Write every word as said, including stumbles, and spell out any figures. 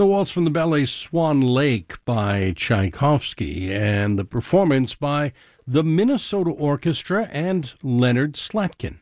The waltz from the ballet Swan Lake by Tchaikovsky, and the performance by the Minnesota Orchestra and Leonard Slatkin.